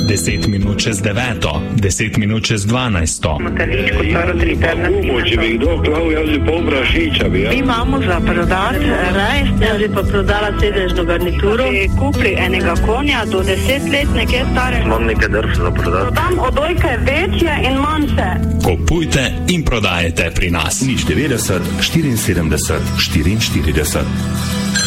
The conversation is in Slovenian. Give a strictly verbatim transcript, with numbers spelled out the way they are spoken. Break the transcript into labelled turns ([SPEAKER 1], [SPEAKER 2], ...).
[SPEAKER 1] deset minut čez deveto, deset minut čez dvanajsto.
[SPEAKER 2] Če bi kdo klav, jaz bi pol prašiča bi.
[SPEAKER 3] Mi imamo za prodati rajs, jaz bi pa prodala sedežno garnituro. Bi kupili enega konja do deset let, nekaj stare.
[SPEAKER 2] Imam nekaj drv za prodati.
[SPEAKER 3] Prodam odojke večje in manjše.
[SPEAKER 1] Kupujte in prodajete pri nas.
[SPEAKER 4] nič devetdeset, štiriinsedemdeset, štiriinštirideset.